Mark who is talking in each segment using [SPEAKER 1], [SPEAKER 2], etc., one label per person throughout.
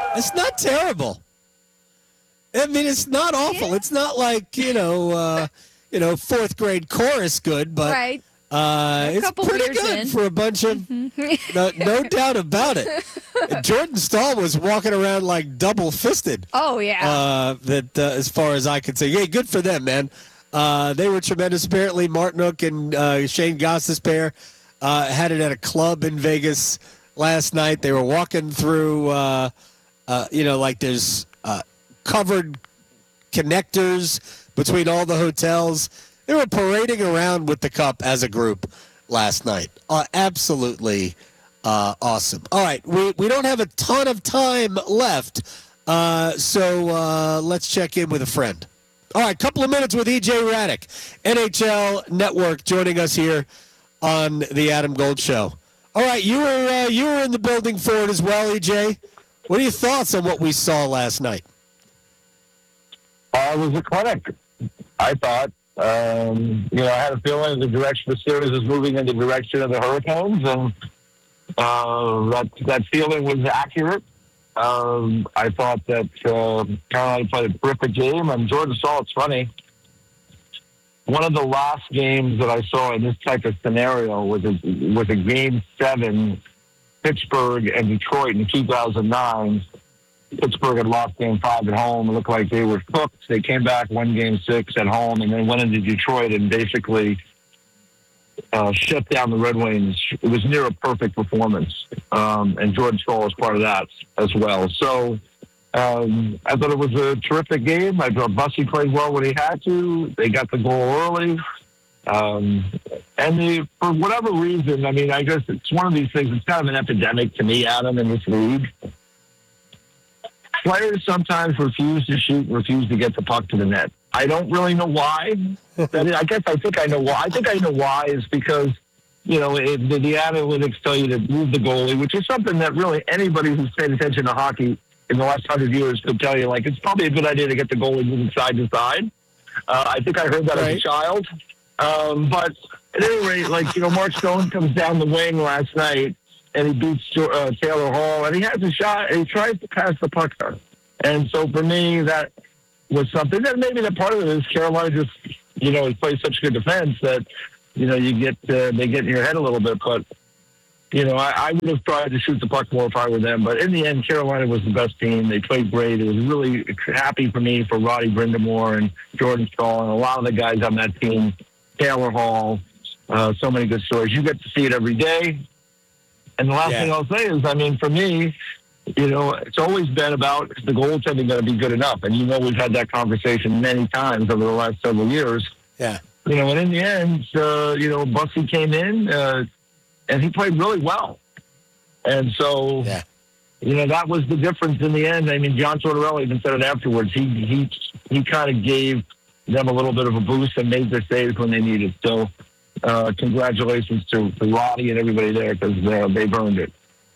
[SPEAKER 1] It's not terrible. I mean, it's not awful.
[SPEAKER 2] Yeah.
[SPEAKER 1] It's not like, fourth grade chorus good, but
[SPEAKER 2] Right.
[SPEAKER 1] it's
[SPEAKER 2] couple
[SPEAKER 1] pretty
[SPEAKER 2] beers
[SPEAKER 1] good
[SPEAKER 2] in.
[SPEAKER 1] for a bunch of, no doubt about it. And Jordan Stahl was walking around like double-fisted.
[SPEAKER 2] Oh, yeah.
[SPEAKER 1] As far as I could say. Yeah, good for them, man. They were tremendous. Apparently, Martinook and Shane Goss's pair had it at a club in Vegas last night. They were walking through, like there's covered connectors between all the hotels. They were parading around with the cup as a group last night. Absolutely awesome. All right, we don't have a ton of time left, so let's check in with a friend. All right, couple of minutes with E.J. Raddick, NHL Network, joining us here on the Adam Gold Show. All right, you were in the building for it as well, E.J. What are your thoughts on what we saw last night?
[SPEAKER 3] It was a clinic, I thought. I had a feeling the direction the series was moving in the direction of the Hurricanes, and that feeling was accurate. I thought that Carolina played a terrific game, and Jordan Stahl, it's funny. One of the last games that I saw in this type of scenario was a Game 7, Pittsburgh and Detroit in 2009. Pittsburgh had lost Game 5 at home. It looked like they were cooked. They came back, won Game 6 at home, and then went into Detroit and basically shut down the Red Wings. It was near a perfect performance, and Jordan Stahl was part of that as well. So I thought it was a terrific game. I thought Bussy played well when he had to. They got the goal early. For whatever reason, I mean, I guess it's one of these things. It's kind of an epidemic to me, Adam, in this league. Players sometimes refuse to shoot, refuse to get the puck to the net. I don't really know why. I think I know why. I think I know why is because, the analytics tell you to move the goalie, which is something that really anybody who's paid attention to hockey in the last 100 years could tell you. Like, it's probably a good idea to get the goalie moving side to side. I think I heard that as a child. But at any rate, Mark Stone comes down the wing last night, and he beats Taylor Hall, and he has a shot, and he tries to pass the puck there. And so for me, that was something that maybe that part of it is Carolina just, he plays such good defense that, they get in your head a little bit. But, I would have tried to shoot the puck more if I were them. But in the end, Carolina was the best team. They played great. It was really happy for me for Roddy Brindamore and Jordan Stahl and a lot of the guys on that team, Taylor Hall, so many good stories. You get to see it every day. And the last thing I'll say is, I mean, for me, it's always been about is the goaltending going to be good enough? And we've had that conversation many times over the last several years.
[SPEAKER 1] Yeah.
[SPEAKER 3] And in the end, Bussy came in and he played really well. And so, that was the difference in the end. I mean, John Tortorella even said it afterwards. He kind of gave them a little bit of a boost and made their saves when they needed. So, congratulations to Roddy and everybody there because they've earned it.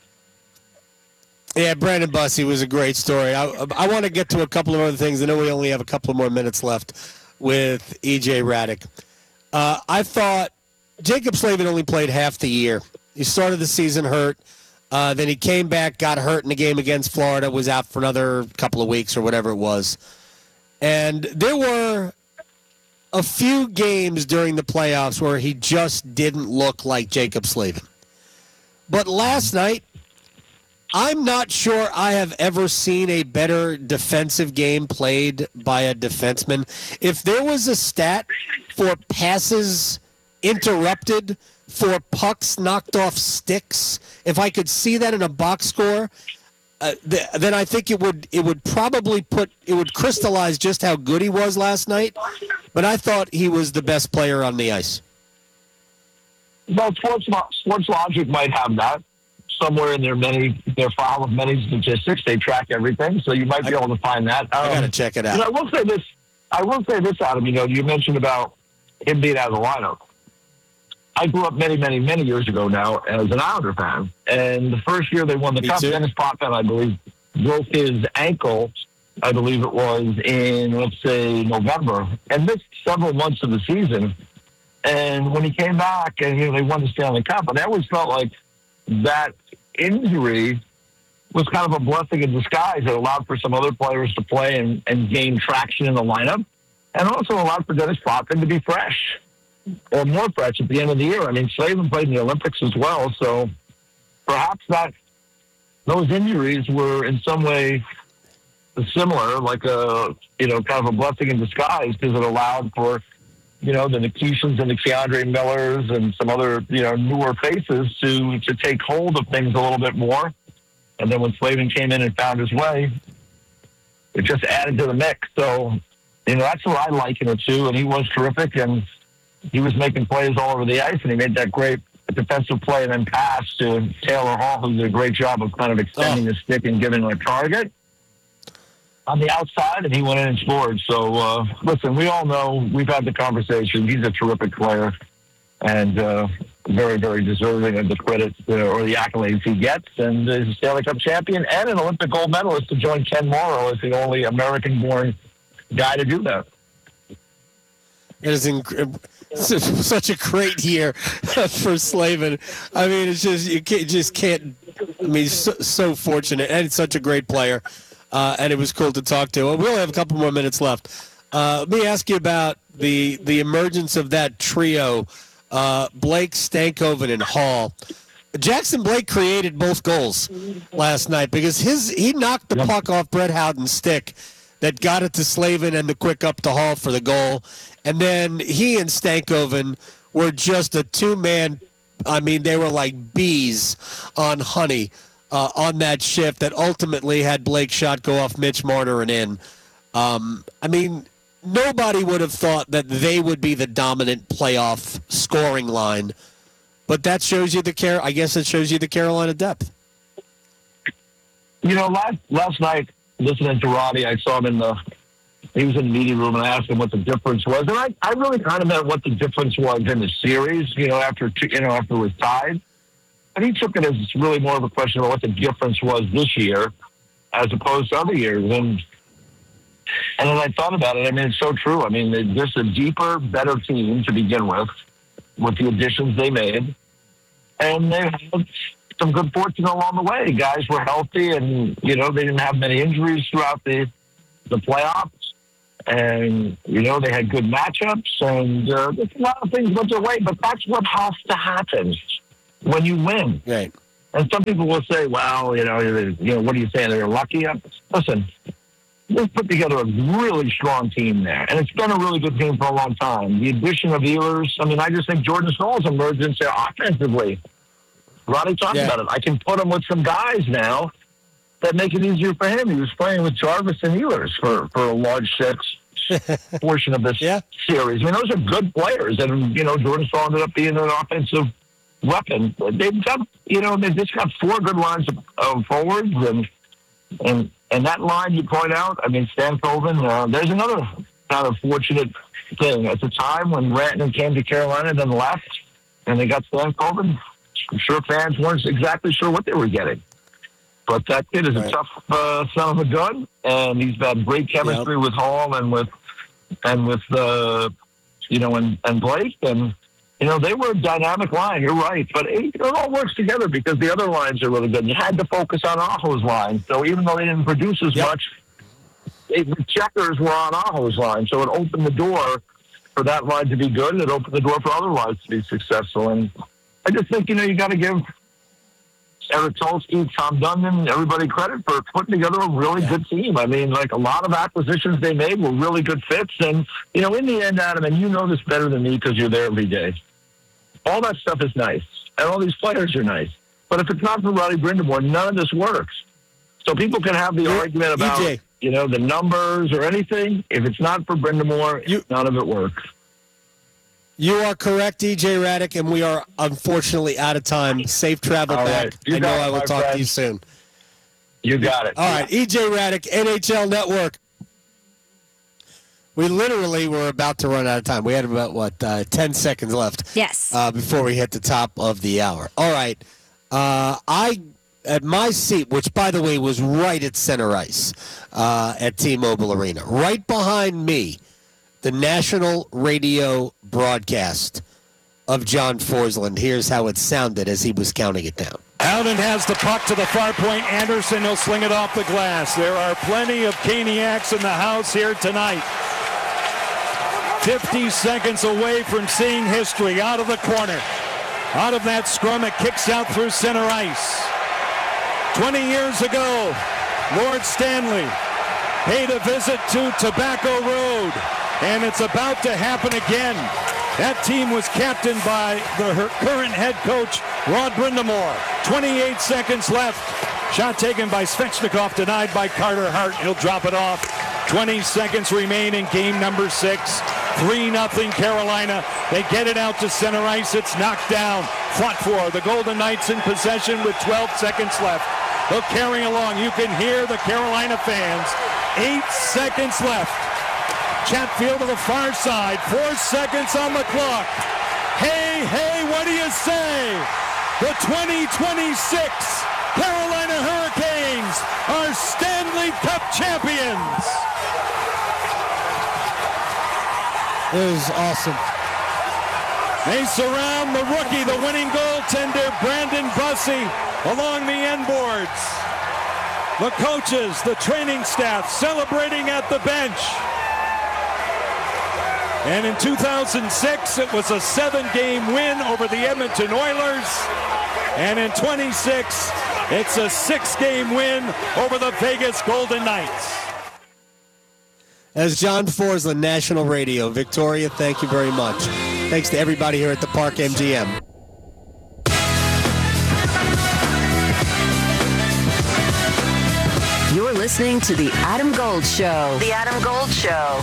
[SPEAKER 1] Yeah, Brandon Bussy was a great story. I want to get to a couple of other things. I know we only have a couple more minutes left with E.J. Raddick. I thought Jacob Slavin only played half the year. He started the season hurt. Then he came back, got hurt in the game against Florida, was out for another couple of weeks or whatever it was. And there were a few games during the playoffs where he just didn't look like Jacob Slavin. But last night, I'm not sure I have ever seen a better defensive game played by a defenseman. If there was a stat for passes interrupted, for pucks knocked off sticks, if I could see that in a box score, then I think it would probably crystallize just how good he was last night. But I thought he was the best player on the ice.
[SPEAKER 3] Well, Sports Logic might have that somewhere in their file of many statistics. They track everything, so you might be able to find that.
[SPEAKER 1] I got to check it out.
[SPEAKER 3] I will say this, Adam. You mentioned about him being out of the lineup. I grew up many, many, many years ago now as an Islander fan, and the first year they won the Cup, Dennis Potvin, I believe, broke his ankle. I believe it was in, let's say, November, and missed several months of the season. And when he came back, and they won the Stanley Cup, and I always felt like that injury was kind of a blessing in disguise. It allowed for some other players to play and gain traction in the lineup, and also allowed for Dennis Potvin to be fresh, or more fresh at the end of the year. I mean, Slavin played in the Olympics as well, so perhaps those injuries were in some way similar, like kind of a blessing in disguise, because it allowed for, the Nikishins and the Keandre Millers and some other, newer faces to take hold of things a little bit more. And then when Slavin came in and found his way, it just added to the mix. So, that's what I like in it too. And he was terrific, and he was making plays all over the ice, and he made that great defensive play and then pass to Taylor Hall, who did a great job of kind of extending the stick and giving him a target on the outside, and he went in and scored. So, listen, we all know, we've had the conversation. He's a terrific player and very, very deserving of the credit or the accolades he gets, and is a Stanley Cup champion and an Olympic gold medalist to join Ken Morrow as the only American-born guy to do that.
[SPEAKER 1] It is such a great year for Slavin. I mean, it's just can't. I mean, so fortunate, and such a great player. And it was cool to talk to. We only have a couple more minutes left. Let me ask you about the emergence of that trio, Blake, Stankoven, and Hall. Jackson Blake created both goals last night because he knocked the puck off Brett Howden's stick that got it to Slavin and the quick up to Hall for the goal. And then he and Stankoven were just a two-man. I mean, they were like bees on honey on that shift that ultimately had Blake's shot go off Mitch Marner and in. I mean, nobody would have thought that they would be the dominant playoff scoring line, but that shows you I guess it shows you the Carolina depth.
[SPEAKER 3] Last night, listening to Roddy, I saw him he was in the media room, and I asked him what the difference was. And I really kind of meant what the difference was in the series, after it was tied. And he took it as really more of a question about what the difference was this year as opposed to other years. And then I thought about it. I mean, it's so true. I mean, they're just a deeper, better team to begin with the additions they made. And they had some good fortune along the way. Guys were healthy, and, they didn't have many injuries throughout the playoffs. And, they had good matchups. And there's a lot of things went their way, but that's what has to happen when you win.
[SPEAKER 1] Right.
[SPEAKER 3] And some people will say, well, what are you saying? They're lucky? Listen, we've put together a really strong team there, and it's been a really good team for a long time. The addition of Ehlers, I just think Jordan Staal's emergence there offensively. Roddy talked about it. I can put him with some guys now that make it easier for him. He was playing with Jarvis and Ehlers for a large portion of this series. I mean, those are good players, and, Jordan Staal ended up being an offensive weapon. They've just got four good lines of forwards, and that line you point out, Stankoven, there's another kind of fortunate thing. At the time when Rantanen came to Carolina and then left, and they got Stankoven, I'm sure fans weren't exactly sure what they were getting. But that kid is a tough son of a gun, and he's got great chemistry with Hall and with Blake, and they were a dynamic line. You're right. But it all works together because the other lines are really good. You had to focus on Aho's line. So even though they didn't produce as much, the checkers were on Aho's line. So it opened the door for that line to be good, and it opened the door for other lines to be successful. And I just think, you got to give Eric Tulsky, Tom Dundon, everybody credit for putting together a really good team. I mean, a lot of acquisitions they made were really good fits. And, in the end, Adam, and you know this better than me because you're there every day, all that stuff is nice, and all these players are nice. But if it's not for Roddy Brind'Amour, none of this works. So people can have the argument about,
[SPEAKER 1] EJ.
[SPEAKER 3] The numbers or anything. If it's not for Brind'Amour, none of it works.
[SPEAKER 1] You are correct, EJ Radick, and we are unfortunately out of time. Safe travel
[SPEAKER 3] All
[SPEAKER 1] back.
[SPEAKER 3] right. You
[SPEAKER 1] I know
[SPEAKER 3] got it,
[SPEAKER 1] I will
[SPEAKER 3] my
[SPEAKER 1] talk
[SPEAKER 3] friend.
[SPEAKER 1] to you soon.
[SPEAKER 3] You got it.
[SPEAKER 1] All right, EJ Radick, NHL Network. We literally were about to run out of time. We had about, 10 seconds left.
[SPEAKER 2] Yes.
[SPEAKER 1] Before we hit the top of the hour. All right. At my seat, which, by the way, was right at center ice at T-Mobile Arena, right behind me, the national radio broadcast of John Forsland. Here's how it sounded as he was counting it down.
[SPEAKER 2] Allen has the puck to the far point. Anderson, he'll sling it off the glass. There are plenty of Caniacs in the house here tonight. 50 seconds away from seeing history. Out of the corner. Out of that scrum, it kicks out through center ice. 20 years ago, Lord Stanley paid a visit to Tobacco Road, and it's about to happen again. That team was captained by the current head coach, Rod Brindamore. 28 seconds left. Shot taken by Svechnikov, denied by Carter Hart. He'll drop it off. 20 seconds remain in game number 6. 3-0 Carolina. They get it out to center ice. It's knocked down. Fought for. The Golden Knights in possession with 12 seconds left. They'll carry along. You can hear the Carolina fans. 8 seconds left. Chatfield to the far side. 4 seconds on the clock. Hey, what do you say? The 2026 Carolina Hurricanes are Stanley Cup champions.
[SPEAKER 1] It was awesome.
[SPEAKER 2] They surround the rookie, the winning goaltender, Brandon Bussey, along the end boards. The coaches, the training staff celebrating at the bench. And in 2006, it was a 7-game win over the Edmonton Oilers. And in 26, it's a 6-game win over the Vegas Golden Knights.
[SPEAKER 1] As John Forsland, National Radio. Victoria, thank you very much. Thanks to everybody here at the Park MGM.
[SPEAKER 4] You're listening to The Adam Gold Show. The Adam Gold Show.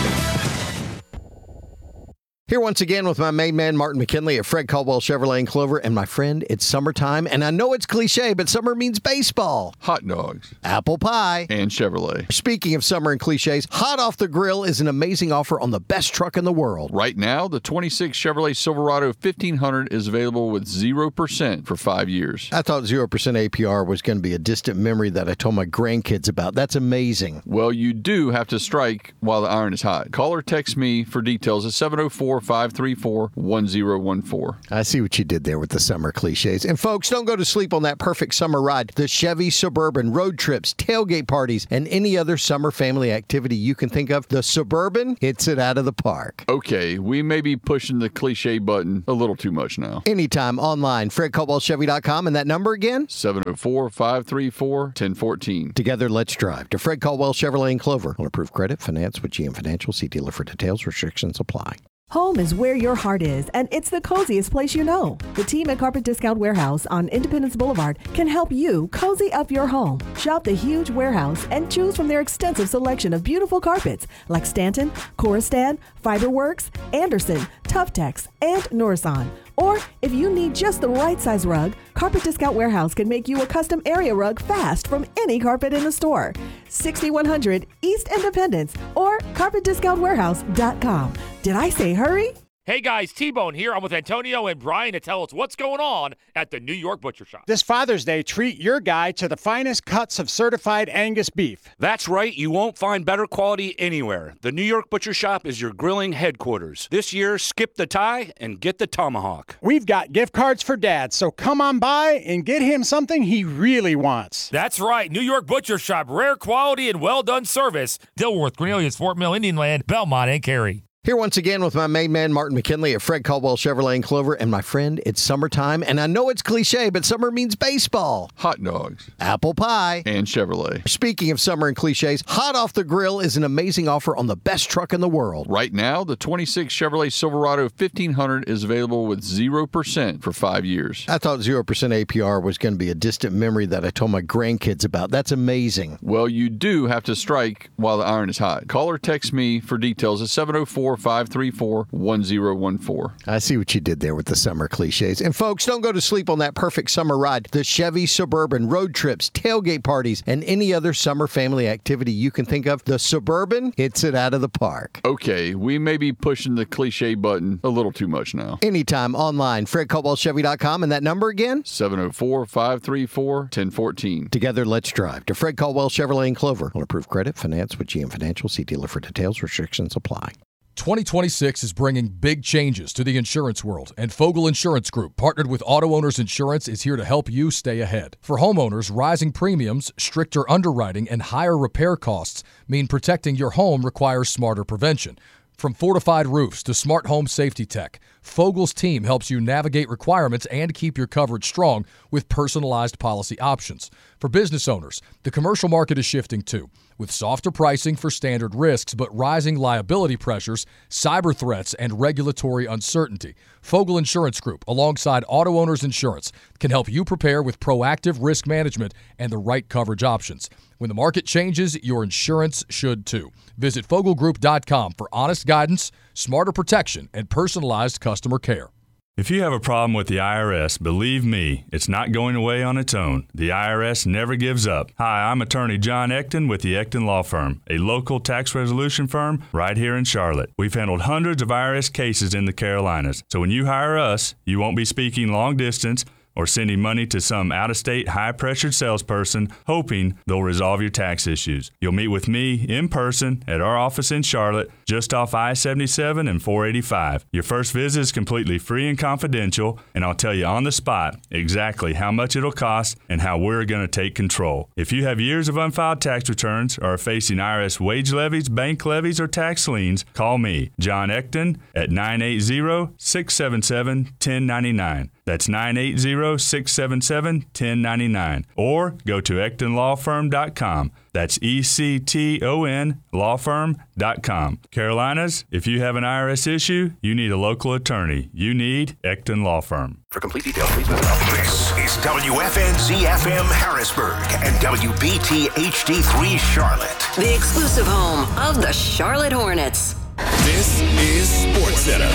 [SPEAKER 5] Here once again with my main man, Martin McKinley at Fred Caldwell Chevrolet in Clover. And my friend, it's summertime. And I know it's cliche, but summer means baseball.
[SPEAKER 6] Hot dogs.
[SPEAKER 5] Apple pie.
[SPEAKER 6] And Chevrolet.
[SPEAKER 5] Speaking of summer and cliches, Hot Off the Grill is an amazing offer on the best truck in the world.
[SPEAKER 6] Right now, the 26 Chevrolet Silverado 1500 is available with 0% for 5 years.
[SPEAKER 5] I thought 0% APR was going to be a distant memory that I told my grandkids about. That's amazing.
[SPEAKER 6] Well, you do have to strike while the iron is hot. Call or text me for details at 704-534-1014.
[SPEAKER 5] I see what you did there with the summer cliches. And folks, don't go to sleep on that perfect summer ride. The Chevy Suburban, road trips, tailgate parties, and any other summer family activity you can think of. The Suburban hits it out of the park.
[SPEAKER 6] Okay, we may be pushing the cliche button a little too much now.
[SPEAKER 5] Anytime online, FredCaldwellChevy.com, and that number again?
[SPEAKER 6] 704-534-1014.
[SPEAKER 5] Together, let's drive to Fred Caldwell Chevrolet in Clover. On approved credit, finance with GM Financial. See dealer for details. Restrictions apply.
[SPEAKER 7] Home is where your heart is, and it's the coziest place you know. The team at Carpet Discount Warehouse on Independence Boulevard can help you cozy up your home. Shop the huge warehouse and choose from their extensive selection of beautiful carpets like Stanton, Coristan, Fiberworks, Anderson, Tuftex, and Norisan. Or if you need just the right size rug, Carpet Discount Warehouse can make you a custom area rug fast from any carpet in the store. 6100 East Independence or carpetdiscountwarehouse.com. Did I say hurry?
[SPEAKER 8] Hey guys, T-Bone here. I'm with Antonio and Brian to tell us what's going on at the New York Butcher Shop.
[SPEAKER 9] This Father's Day, treat your guy to the finest cuts of certified Angus beef.
[SPEAKER 10] That's right. You won't find better quality anywhere. The New York Butcher Shop is your grilling headquarters. This year, skip the tie and get the tomahawk.
[SPEAKER 9] We've got gift cards for Dad, so come on by and get him something he really wants.
[SPEAKER 8] That's right. New York Butcher Shop. Rare quality and well-done service. Dilworth, Cornelius, Fort Mill, Indian Land, Belmont, and Cary.
[SPEAKER 5] Here once again with my main man, Martin McKinley at Fred Caldwell Chevrolet in Clover. And my friend, it's summertime. And I know it's cliche, but summer means baseball.
[SPEAKER 6] Hot dogs.
[SPEAKER 5] Apple pie.
[SPEAKER 6] And Chevrolet.
[SPEAKER 5] Speaking of summer and cliches, Hot Off the Grill is an amazing offer on the best truck in the world.
[SPEAKER 6] Right now, the 26 Chevrolet Silverado 1500 is available with 0% for 5 years.
[SPEAKER 5] I thought 0% APR was going to be a distant memory that I told my grandkids about. That's amazing.
[SPEAKER 6] Well, you do have to strike while the iron is hot. Call or text me for details at 704-534-1014.
[SPEAKER 5] I see what you did there with the summer cliches. And folks, don't go to sleep on that perfect summer ride. The Chevy Suburban, road trips, tailgate parties, and any other summer family activity you can think of. The Suburban hits it out of the park.
[SPEAKER 6] Okay, we may be pushing the cliche button a little too much now.
[SPEAKER 5] Anytime online, FredCaldwellChevy.com, and that number again?
[SPEAKER 6] 704-534-1014.
[SPEAKER 5] Together, let's drive to Fred Caldwell Chevrolet in Clover. On approved credit, finance with GM Financial. See dealer for details. Restrictions apply.
[SPEAKER 11] 2026 is bringing big changes to the insurance world, and Fogel Insurance Group, partnered with Auto Owners Insurance, is here to help you stay ahead. For homeowners, rising premiums, stricter underwriting, and higher repair costs mean protecting your home requires smarter prevention. From fortified roofs to smart home safety tech, Fogel's team helps you navigate requirements and keep your coverage strong with personalized policy options. For business owners, the commercial market is shifting too, with softer pricing for standard risks but rising liability pressures, cyber threats, and regulatory uncertainty. Fogel Insurance Group, alongside Auto Owners Insurance, can help you prepare with proactive risk management and the right coverage options. When the market changes, your insurance should too. Visit fogelgroup.com for honest guidance, smarter protection, and personalized customer care.
[SPEAKER 12] If you have a problem with the IRS, believe me, it's not going away on its own. The IRS never gives up. Hi, I'm attorney John Ecton with the Ecton Law Firm, a local tax resolution firm right here in Charlotte. We've handled hundreds of IRS cases in the Carolinas. So when you hire us, you won't be speaking long distance or sending money to some out-of-state, high-pressured salesperson hoping they'll resolve your tax issues. You'll meet with me in person at our office in Charlotte, just off I-77 and 485. Your first visit is completely free and confidential, and I'll tell you on the spot exactly how much it'll cost and how we're going to take control. If you have years of unfiled tax returns or are facing IRS wage levies, bank levies, or tax liens, call me, John Ecton, at 980-677-1099. That's 980-677-1099. Or go to EctonLawFirm.com. That's ECTON lawfirm.com. Carolinas, if you have an IRS issue, you need a local attorney. You need Ecton Law Firm.
[SPEAKER 13] For complete details, please visit This is WFNZ-FM Harrisburg and WBT HD3 Charlotte.
[SPEAKER 4] The exclusive home of the Charlotte Hornets.
[SPEAKER 13] This is SportsCenter.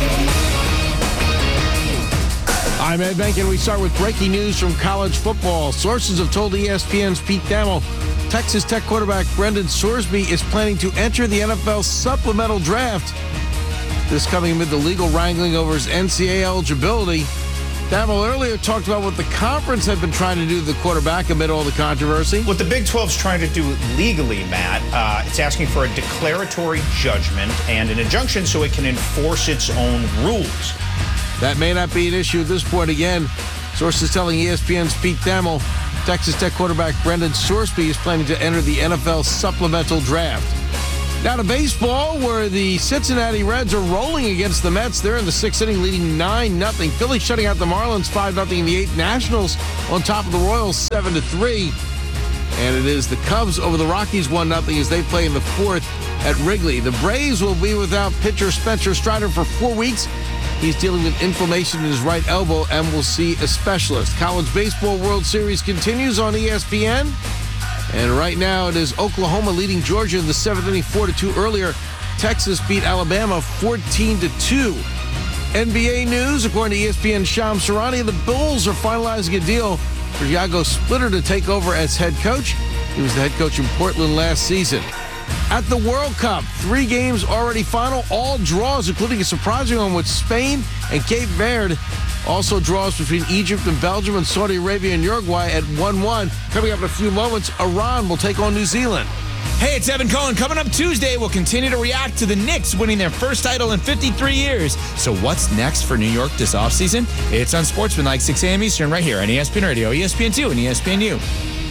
[SPEAKER 14] I'm Ed Bank, and we start with breaking news from college football. Sources have told ESPN's Pete Thamel Texas Tech quarterback Brendan Sorsby is planning to enter the NFL supplemental draft. This coming amid the legal wrangling over his NCAA eligibility. Thamel earlier talked about what the conference had been trying to do to the quarterback amid all the controversy.
[SPEAKER 15] What the Big 12's trying to do legally, Matt, it's asking for a declaratory judgment and an injunction so it can enforce its own rules.
[SPEAKER 14] That may not be an issue at this point again. Sources telling ESPN's Pete Thamel Texas Tech quarterback Brendan Sorsby is planning to enter the NFL supplemental draft. Now to baseball, where the Cincinnati Reds are rolling against the Mets. They're in the sixth inning, leading 9-0. Phillies shutting out the Marlins 5-0 in the eighth. Nationals on top of the Royals 7-3. And it is the Cubs over the Rockies 1-0 as they play in the fourth at Wrigley. The Braves will be without pitcher Spencer Strider for 4 weeks. He's dealing with inflammation in his right elbow and will see a specialist. College Baseball World Series continues on ESPN. And right now it is Oklahoma leading Georgia in the seventh inning 4-2 earlier. Texas beat Alabama 14-2. NBA news, according to ESPN's Shams Charania, the Bulls are finalizing a deal for Iago Splitter to take over as head coach. He was the head coach in Portland last season. At the World Cup, 3 games already final, all draws, including a surprising one with Spain and Cape Verde. Also draws between Egypt and Belgium and Saudi Arabia and Uruguay at 1-1. Coming up in a few moments, Iran will take on New Zealand.
[SPEAKER 16] Hey, it's Evan Cohen. Coming up Tuesday, we'll continue to react to the Knicks winning their first title in 53 years. So what's next for New York this offseason? It's on Sportsmanlike, 6 a.m. Eastern, right here on ESPN Radio, ESPN2, and ESPNU.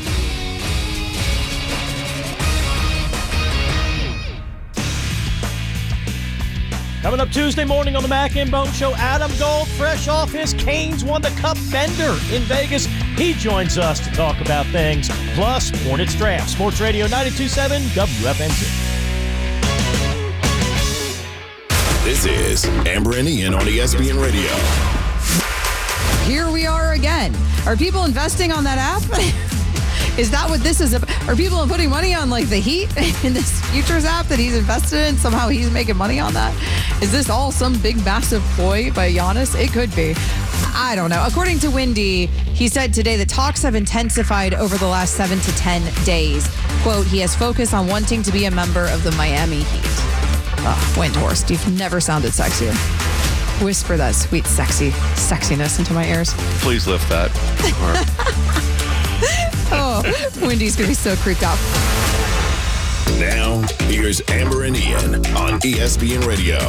[SPEAKER 17] Coming up Tuesday morning on the Mac and Bone Show, Adam Gold, fresh off his Canes won the Cup Bender in Vegas. He joins us to talk about things. Plus, Hornets Draft. Sports Radio 92.7 WFNZ.
[SPEAKER 13] This is Amber and Ian on ESPN Radio.
[SPEAKER 18] Here we are again. Are people investing on that app? Is that what this is about? Are people putting money on like the Heat in this futures app that he's invested in? Somehow he's making money on that? Is this all some big massive ploy by Giannis? It could be. I don't know. According to Windy, he said today the talks have intensified over the last 7 to 10 days. Quote, he has focused on wanting to be a member of the Miami Heat. Oh, Windhorst, you've never sounded sexier. Whisper that sweet, sexiness into my ears.
[SPEAKER 6] Please lift that.
[SPEAKER 18] Oh, Wendy's going to be so creeped out.
[SPEAKER 19] Now, here's Amber and Ian on ESPN Radio.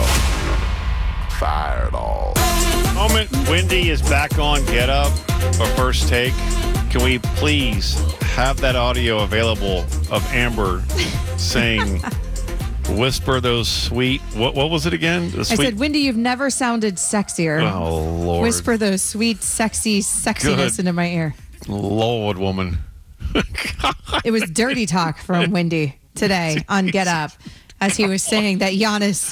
[SPEAKER 20] Fired all. The moment Wendy is back on Get Up or First Take, can we please have that audio available of Amber saying, whisper those sweet, what was it again?
[SPEAKER 18] I said, Wendy, you've never sounded sexier.
[SPEAKER 20] Oh, Lord.
[SPEAKER 18] Whisper those sweet, sexy sexiness into my ear.
[SPEAKER 20] Lord, woman.
[SPEAKER 18] It was dirty talk from Wendy today on Get Up as he was saying that Giannis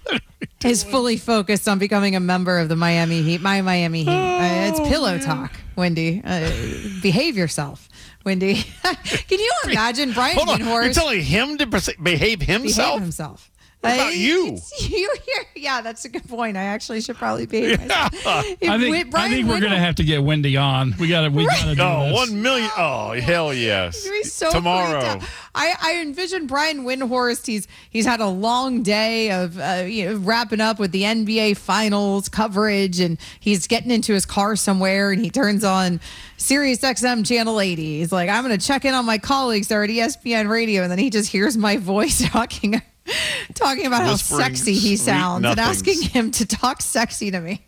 [SPEAKER 18] is fully focused on becoming a member of the Miami Heat. My Miami Heat. It's pillow talk, Wendy. Behave yourself, Wendy. Can you imagine Brian Windhorst?
[SPEAKER 20] You're telling him to behave himself?
[SPEAKER 18] Behave himself.
[SPEAKER 20] What about you?
[SPEAKER 18] You're here. Yeah, that's a good point. I actually should probably behave myself.
[SPEAKER 21] I think we're gonna have to get Wendy on. We gotta do this.
[SPEAKER 20] 1 million. Oh, hell yes.
[SPEAKER 18] He's so
[SPEAKER 20] tomorrow.
[SPEAKER 18] freaked out. I envision Brian Windhorst. He's had a long day of wrapping up with the NBA Finals coverage, and he's getting into his car somewhere, and he turns on Sirius XM Channel 80. He's like, I'm going to check in on my colleagues there at ESPN Radio, and then he just hears my voice talking about how sexy he sounds and asking him to talk sexy to me.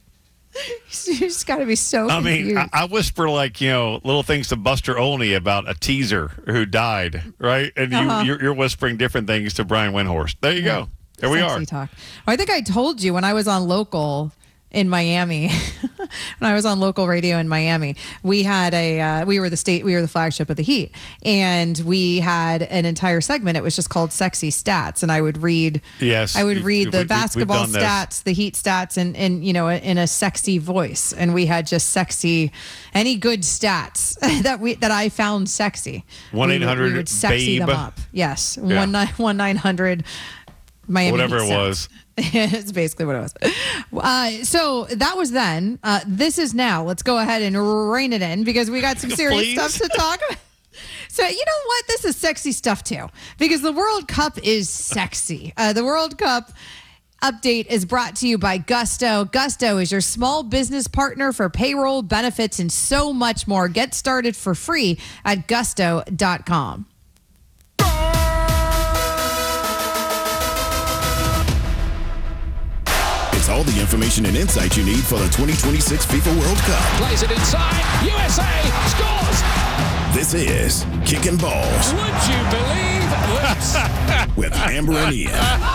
[SPEAKER 18] He's got to be so confused.
[SPEAKER 20] I whisper little things to Buster Olney about a teaser who died, right? And you're whispering different things to Brian Windhorst. There you go. There we are.
[SPEAKER 18] Talk. I think I told you when I was on local in Miami, when I was on local radio in Miami, we had we were the flagship of the Heat, and we had an entire segment. It was just called Sexy Stats, and I would read the basketball stats, the Heat stats, and in a sexy voice, and we had just sexy, any good stats that I found sexy.
[SPEAKER 20] 1-800
[SPEAKER 18] we would sexy
[SPEAKER 20] babe.
[SPEAKER 18] them up. Yes, 1-900 Miami.
[SPEAKER 20] Whatever
[SPEAKER 18] Heat
[SPEAKER 20] it was.
[SPEAKER 18] It's basically what it was. So that was then. This is now. Let's go ahead and rein it in because we got some serious stuff to talk about. So you know what? This is sexy stuff too because the World Cup is sexy. The World Cup update is brought to you by Gusto. Gusto is your small business partner for payroll, benefits, and so much more. Get started for free at gusto.com.
[SPEAKER 19] It's all the information and insight you need for the 2026 FIFA World Cup.
[SPEAKER 22] Plays it inside. USA scores.
[SPEAKER 19] This is Kicking Balls.
[SPEAKER 22] Would you believe this?
[SPEAKER 19] With Amber and Ian.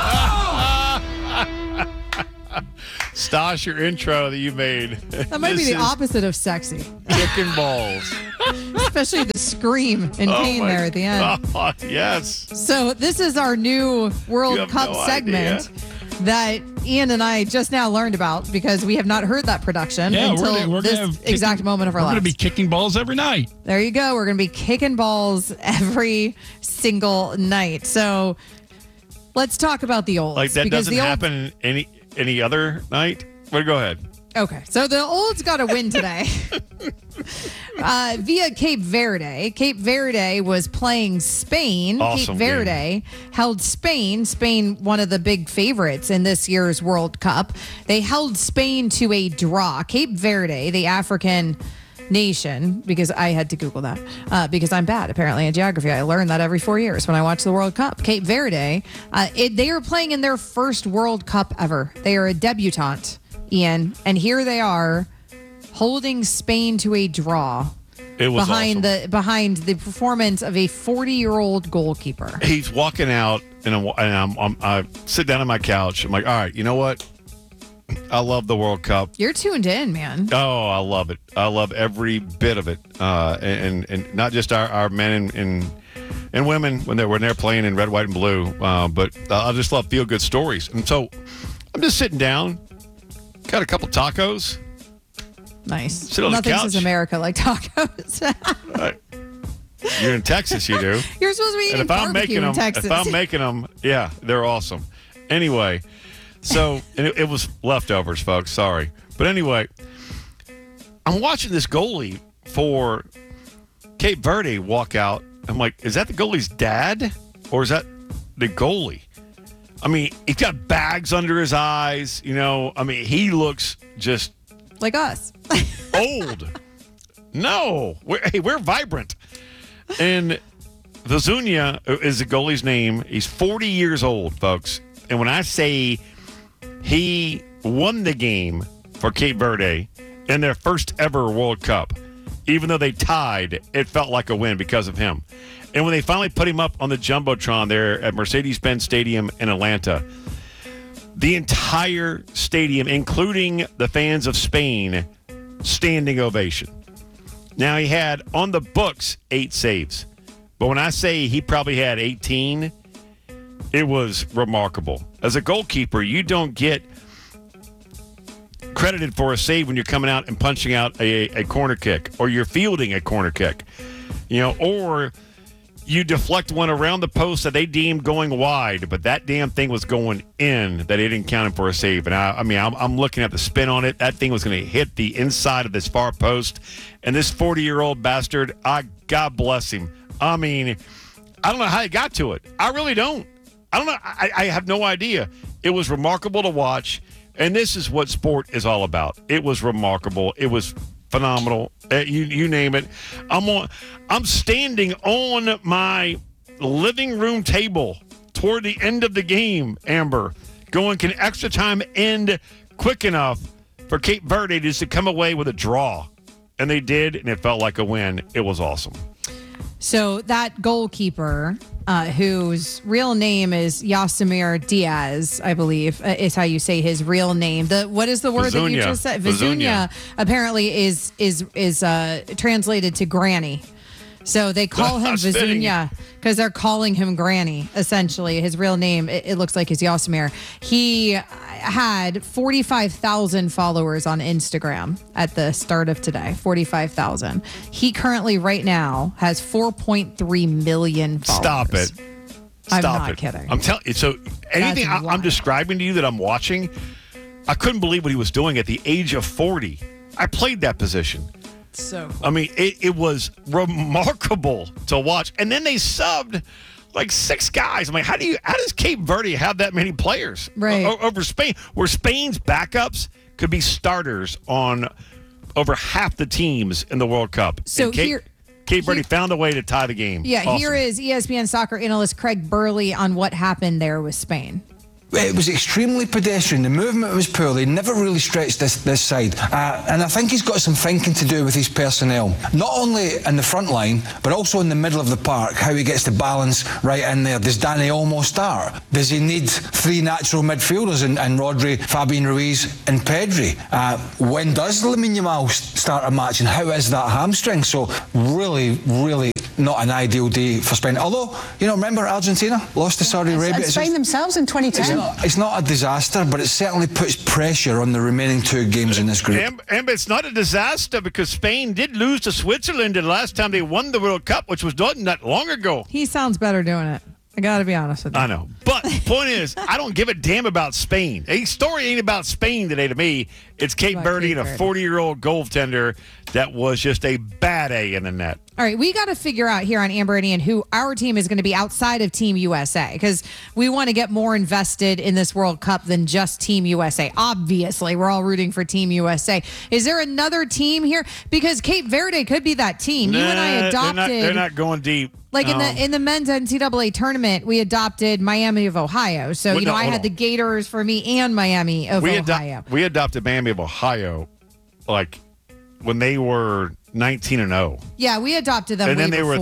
[SPEAKER 20] Stosh, your intro that you made.
[SPEAKER 18] That might be the opposite of sexy.
[SPEAKER 20] Kicking balls.
[SPEAKER 18] Especially the scream in pain there at the end.
[SPEAKER 20] Oh, yes.
[SPEAKER 18] So this is our new World Cup segment that Ian and I just now learned about because we have not heard that production until this exact moment of our lives.
[SPEAKER 21] We're going to be kicking balls every night.
[SPEAKER 18] There you go. We're going to be kicking balls every single night. So let's talk about the olds.
[SPEAKER 20] Like that doesn't happen any other night? Well, go ahead.
[SPEAKER 18] Okay, so the olds got a win today via Cape Verde. Cape Verde was playing Spain.
[SPEAKER 20] Awesome
[SPEAKER 18] Cape Verde
[SPEAKER 20] game.
[SPEAKER 18] held Spain. Spain, one of the big favorites in this year's World Cup. They held Spain to a draw. Cape Verde, the African nation, because I had to Google that because I'm bad apparently in geography. I learn that every 4 years when I watch the World Cup. Cape Verde, they are playing in their first World Cup ever. They are a debutante, Ian, and here they are holding Spain to a draw.
[SPEAKER 20] It was
[SPEAKER 18] behind the performance of a 40-year-old goalkeeper.
[SPEAKER 20] He's walking out, and I sit down on my couch. I'm like, all right, you know what? I love the World Cup.
[SPEAKER 18] You're tuned in, man.
[SPEAKER 20] Oh, I love it. I love every bit of it, and not just our men and women when they're playing in red, white, and blue. But I just love feel good stories, and so I'm just sitting down, got a couple tacos.
[SPEAKER 18] Nice.
[SPEAKER 20] Sit on
[SPEAKER 18] Nothing
[SPEAKER 20] the couch.
[SPEAKER 18] says America like tacos.
[SPEAKER 20] You're in Texas, you do.
[SPEAKER 18] You're supposed to be eating barbecue in Texas.
[SPEAKER 20] If I'm making them, yeah, they're awesome. Anyway, so and it was leftovers, folks. Sorry, but anyway, I'm watching this goalie for Cape Verde walk out. I'm like, is that the goalie's dad or is that the goalie? I mean, he's got bags under his eyes. You know, I mean, he looks just
[SPEAKER 18] like us.
[SPEAKER 20] Old. No, we're vibrant. And Vizunia is the goalie's name. He's 40 years old, folks. And when I say he won the game for Cape Verde in their first ever World Cup, even though they tied, it felt like a win because of him. And when they finally put him up on the Jumbotron there at Mercedes-Benz Stadium in Atlanta, the entire stadium, including the fans of Spain, standing ovation. Now, he had on the books 8 saves. But when I say he probably had 18, it was remarkable. As a goalkeeper, you don't get credited for a save when you're coming out and punching out a corner kick, or you're fielding a corner kick, or you deflect one around the post that they deemed going wide, but that damn thing was going in, that they didn't count him for a save. And I'm looking at the spin on it. That thing was going to hit the inside of this far post. And this 40-year-old bastard, God bless him. I don't know how he got to it. I really don't. I don't know. I have no idea. It was remarkable to watch. And this is what sport is all about. It was remarkable. It was phenomenal. You name it. I'm standing on my living room table toward the end of the game, Amber, going, can extra time end quick enough for Cape Verde just to come away with a draw? And they did, and it felt like a win. It was awesome.
[SPEAKER 18] So that goalkeeper, whose real name is Yasimir Diaz, I believe, is how you say his real name. What is the word that you just said? Vizunia apparently is translated to granny. So they call him Vizunia because they're calling him Granny, essentially. His real name, it looks like, is Yasimir. He had 45,000 followers on Instagram at the start of today. 45,000. He currently, right now, has 4.3 million followers.
[SPEAKER 20] Stop it.
[SPEAKER 18] I'm not kidding.
[SPEAKER 20] I'm telling you. So anything I'm describing to you that I'm watching, I couldn't believe what he was doing at the age of 40. I played that position.
[SPEAKER 18] So cool.
[SPEAKER 20] It was remarkable to watch. And then they subbed like 6 guys. How does Cape Verde have that many players over Spain, where Spain's backups could be starters on over half the teams in the World Cup?
[SPEAKER 18] So
[SPEAKER 20] Cape Verde found a way to tie the game.
[SPEAKER 18] Yeah,
[SPEAKER 20] Awesome.
[SPEAKER 18] Here is ESPN soccer analyst Craig Burley on what happened there with Spain.
[SPEAKER 2] It was extremely pedestrian. The movement was poor. They never really stretched this side. And I think he's got some thinking to do with his personnel. Not only in the front line, but also in the middle of the park, how he gets the balance right in there. Does Danny Olmo start? Does he need 3 natural midfielders in Rodri, Fabian Ruiz and Pedri? When does Lamine Yamal start a match, and how is that hamstring? So really, really not an ideal day for Spain. Although, remember Argentina lost to Saudi Arabia.
[SPEAKER 3] And Spain themselves in 2010.
[SPEAKER 2] It's not a disaster, but it certainly puts pressure on the remaining 2 games in this group.
[SPEAKER 20] And it's not a disaster because Spain did lose to Switzerland the last time they won the World Cup, which was not that long ago.
[SPEAKER 18] He sounds better doing it. I got to be honest with you.
[SPEAKER 20] I know. But the point is, I don't give a damn about Spain. A story ain't about Spain today to me. It's Cape Verde and a 40-year-old goaltender that was just a bad A in the net.
[SPEAKER 18] All right, we got to figure out here on Amber Annie and who our team is going to be outside of Team USA, because we want to get more invested in this World Cup than just Team USA. Obviously, we're all rooting for Team USA. Is there another team here? Because Cape Verde could be that team. You and I adopted.
[SPEAKER 20] They're not going deep.
[SPEAKER 18] Like in the men's NCAA tournament, we adopted Miami of Ohio. So, I had the Gators for me and Miami of Ohio.
[SPEAKER 20] We adopted Miami of Ohio, like, when they were 19-0.
[SPEAKER 18] Yeah, we adopted them.
[SPEAKER 20] And then they were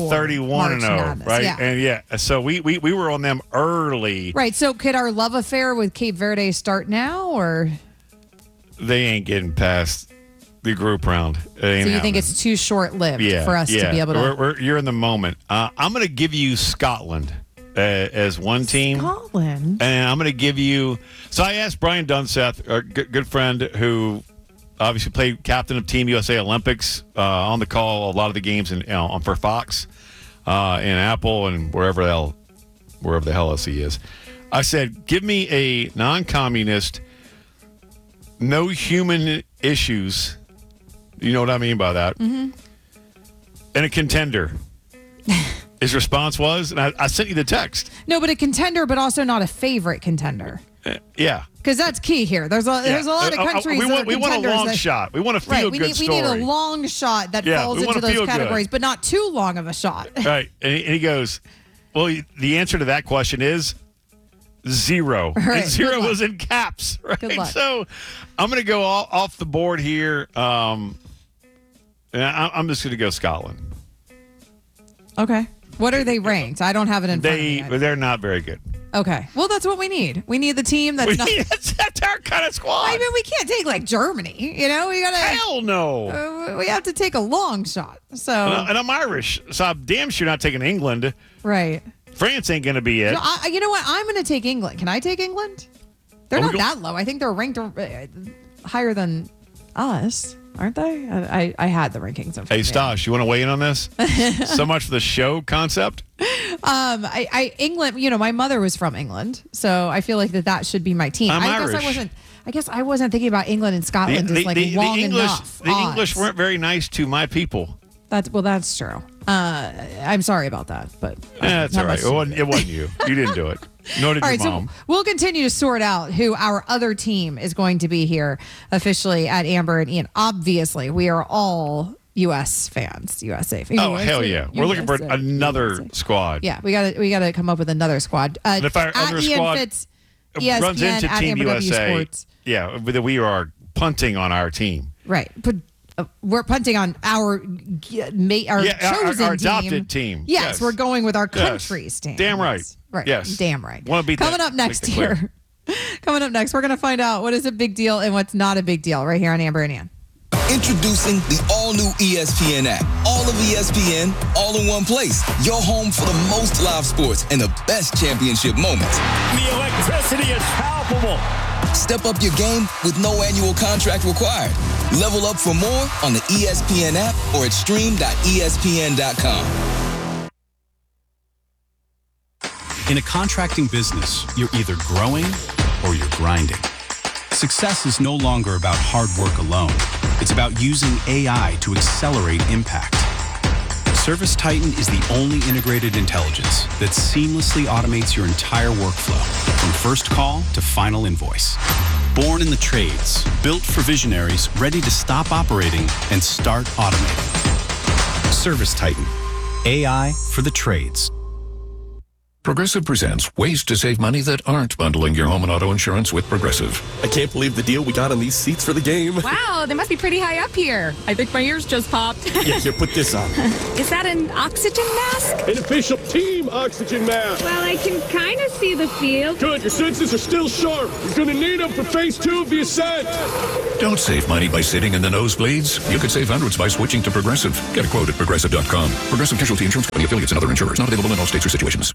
[SPEAKER 18] 31-0,
[SPEAKER 20] right?
[SPEAKER 18] Yeah.
[SPEAKER 20] And so we were on them early.
[SPEAKER 18] Right. So could our love affair with Cape Verde start now, or
[SPEAKER 20] they ain't getting past the group round? So
[SPEAKER 18] you think it's too short-lived for us to be able to?
[SPEAKER 20] You're in the moment. I'm going to give you Scotland as one team.
[SPEAKER 18] Scotland.
[SPEAKER 20] And I'm going to give you. So I asked Brian Dunseth, our good friend who obviously played captain of Team USA Olympics, on the call a lot of the games for Fox, in Apple, and wherever the hell else he is. I said, give me a non-communist, no human issues. You know what I mean by that? Mm-hmm. And a contender. His response was, and I sent you the text.
[SPEAKER 18] No, but a contender, but also not a favorite contender.
[SPEAKER 20] Yeah.
[SPEAKER 18] Because that's key here. There's a lot of countries
[SPEAKER 20] we want a long shot. We want a feel-good story.
[SPEAKER 18] We need a long shot that falls into those categories, but not too long of a shot.
[SPEAKER 20] Right. And he goes, Well, the answer to that question is 0.
[SPEAKER 18] Right,
[SPEAKER 20] And 0 was in caps, right?
[SPEAKER 18] Good luck.
[SPEAKER 20] So I'm going to go off the board here. And I'm just going to go Scotland.
[SPEAKER 18] Okay. What are they ranked? I don't have it in front of me.
[SPEAKER 20] They're not very good.
[SPEAKER 18] Okay. Well, that's what we need. We need the team that's not.
[SPEAKER 20] That's our kind of squad.
[SPEAKER 18] I mean, we can't take like Germany. You know, we gotta.
[SPEAKER 20] Hell no.
[SPEAKER 18] We have to take a long shot. So.
[SPEAKER 20] And I'm Irish, so I'm damn sure not taking England.
[SPEAKER 18] Right.
[SPEAKER 20] France ain't going to be it.
[SPEAKER 18] You know what? I'm going to take England. Can I take England? They're not that low. I think they're ranked higher than us, aren't they? I had the rankings.
[SPEAKER 20] Hey, Stosh, you want to weigh in on this? So much for the show concept.
[SPEAKER 18] England. You know, my mother was from England, so I feel like that should be my team.
[SPEAKER 20] I'm Irish.
[SPEAKER 18] I guess I wasn't thinking about England and Scotland as long enough.
[SPEAKER 20] The English weren't very nice to my people.
[SPEAKER 18] That's true. I'm sorry about that, but
[SPEAKER 20] that's all right. It wasn't you. You didn't do it. Nor did your mom.
[SPEAKER 18] So we'll continue to sort out who our other team is going to be here officially at Amber and Ian. Obviously, we are all U.S. fans, USA fans.
[SPEAKER 20] Oh, hell yeah. We're looking for another squad.
[SPEAKER 18] Yeah, we got to come up with another squad.
[SPEAKER 20] And if our other squad
[SPEAKER 18] Fitz,
[SPEAKER 20] runs into Team USA,
[SPEAKER 18] Sports.
[SPEAKER 20] yeah, we are punting on our team.
[SPEAKER 18] Right. But we're punting on our chosen
[SPEAKER 20] our adopted team.
[SPEAKER 18] Yes, we're going with our country's team.
[SPEAKER 20] Damn right.
[SPEAKER 18] Right.
[SPEAKER 20] Yes.
[SPEAKER 18] Damn right.
[SPEAKER 20] Want to beat
[SPEAKER 18] Coming up next here. Coming up next, we're going to find out what is a big deal and what's not a big deal right here on Amber and Ian.
[SPEAKER 1] Introducing the all-new ESPN app. All of ESPN, all in one place. Your home for the most live sports and the best championship moments.
[SPEAKER 22] The electricity is palpable.
[SPEAKER 1] Step up your game with no annual contract required. Level up for more on the ESPN app or at stream.espn.com.
[SPEAKER 7] In a contracting business, you're either growing or you're grinding. Success is no longer about hard work alone. It's about using AI to accelerate impact. ServiceTitan is the only integrated intelligence that seamlessly automates your entire workflow, from first call to final invoice. Born in the trades, built for visionaries ready to stop operating and start automating. ServiceTitan, AI for the trades.
[SPEAKER 23] Progressive presents ways to save money that aren't bundling your home and auto insurance with Progressive.
[SPEAKER 24] I can't believe the deal we got on these seats for the game.
[SPEAKER 25] Wow, they must be pretty high up here. I think my ears just popped.
[SPEAKER 24] Yeah, here, put this on.
[SPEAKER 25] Is that an oxygen mask?
[SPEAKER 26] An official team oxygen mask.
[SPEAKER 25] Well, I can kind of see the field.
[SPEAKER 26] Good, your senses are still sharp. You're going to need them for phase 2 of the ascent.
[SPEAKER 23] Don't save money by sitting in the nosebleeds. You could save hundreds by switching to Progressive. Get a quote at Progressive.com. Progressive Casualty Insurance Company affiliates and other insurers. Not available in all states or situations.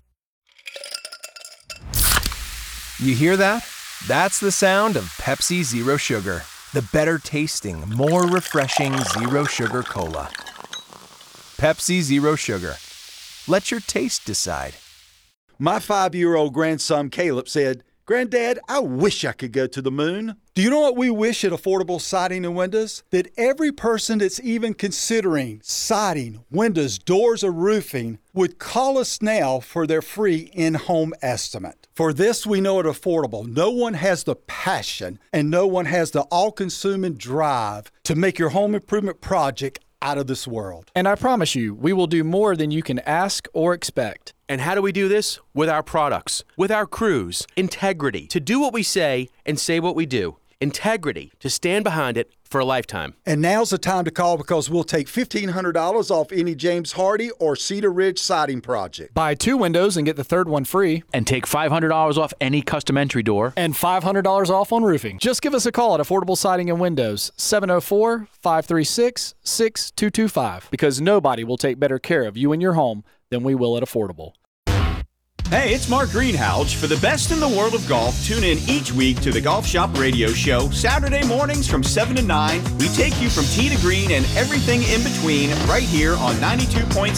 [SPEAKER 27] You hear that? That's the sound of Pepsi Zero Sugar. The better tasting, more refreshing Zero Sugar Cola. Pepsi Zero Sugar. Let your taste decide.
[SPEAKER 28] My 5-year-old grandson Caleb said, "Granddad, I wish I could go to the moon." Do you know what we wish at Affordable Siding and Windows? That every person that's even considering siding, windows, doors, or roofing would call us now for their free in-home estimate. For this, we know at Affordable, no one has the passion and no one has the all-consuming drive to make your home improvement project out of this world.
[SPEAKER 29] And I promise you, we will do more than you can ask or expect.
[SPEAKER 30] And how do we do this? With our products, with our crews, integrity, to do what we say and say what we do. Integrity, to stand behind it for a lifetime.
[SPEAKER 28] And now's the time to call because we'll take $1,500 off any James Hardy or Cedar Ridge siding project.
[SPEAKER 29] Buy 2 windows and get the third one free.
[SPEAKER 30] And take $500 off any custom entry door.
[SPEAKER 29] And $500 off on roofing. Just give us a call at Affordable Siding and Windows, 704-536-6225. Because nobody will take better care of you and your home than we will at Affordable.
[SPEAKER 31] Hey, it's Mark Greenhalgh. For the best in the world of golf, tune in each week to the Golf Shop Radio Show, Saturday mornings from 7 to 9. We take you from tee to green and everything in between right here on 92.7